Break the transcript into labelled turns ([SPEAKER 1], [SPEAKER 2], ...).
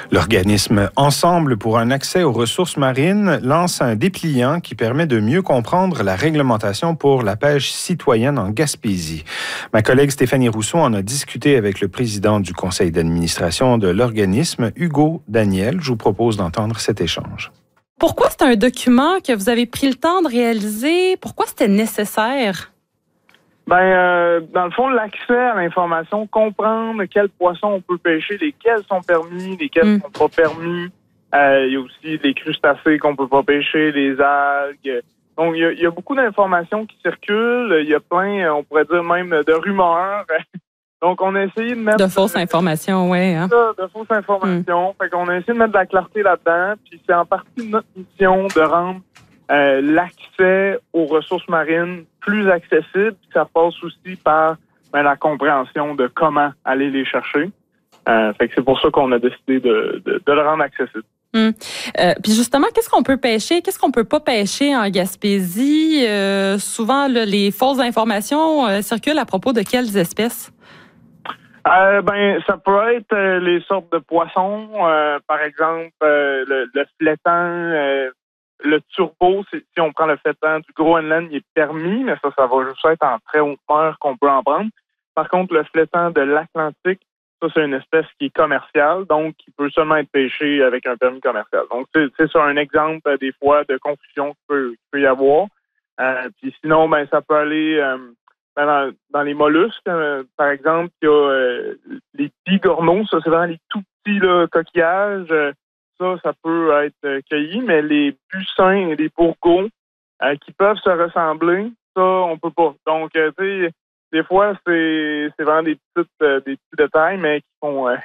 [SPEAKER 1] L'organisme Ensemble pour un accès aux ressources marines lance un dépliant qui permet de mieux comprendre la réglementation pour la pêche citoyenne en Gaspésie. Ma collègue Stéphanie Rousseau en a discuté avec le président du conseil d'administration de l'organisme, Hugo Daniel. Je vous propose d'entendre cet échange.
[SPEAKER 2] Pourquoi c'est un document que vous avez pris le temps de réaliser? Pourquoi c'était nécessaire?
[SPEAKER 3] Dans le fond, l'accès à l'information, comprendre quels poissons on peut pêcher, lesquels sont permis, lesquels sont pas permis. Il y a aussi les crustacés qu'on peut pas pêcher, les algues. Donc, il y a beaucoup d'informations qui circulent. Il y a plein, on pourrait dire même, de rumeurs. Donc, on a essayé de mettre...
[SPEAKER 2] De fausses informations, oui. Hein?
[SPEAKER 3] De fausses informations. Fait qu'on a essayé de mettre de la clarté là-dedans. Puis c'est en partie de notre mission de rendre l'accès aux ressources marines plus accessible. Ça passe aussi par la compréhension de comment aller les chercher. Fait que c'est pour ça qu'on a décidé de le rendre accessible.
[SPEAKER 2] Puis justement, qu'est-ce qu'on peut pêcher? Qu'est-ce qu'on peut pas pêcher en Gaspésie? Souvent, là, les fausses informations circulent à propos de quelles espèces?
[SPEAKER 3] Ça peut être les sortes de poissons. Par exemple, le flétan... Le turbo, si on prend le flétan du Groenland, il est permis, mais ça va juste être en très haute mer qu'on peut en prendre. Par contre, le flétan de l'Atlantique, ça, c'est une espèce qui est commerciale, donc qui peut seulement être pêché avec un permis commercial. Donc, c'est ça un exemple, des fois, de confusion qu'il peut y avoir. Puis sinon, ça peut aller dans les mollusques. Par exemple, il y a les bigorneaux, ça, c'est vraiment les tout petits là, coquillages. Ça peut être cueilli, mais les buccins et les bourgots qui peuvent se ressembler, ça, on peut pas. Donc, tu sais, des fois, c'est vraiment des petits détails, mais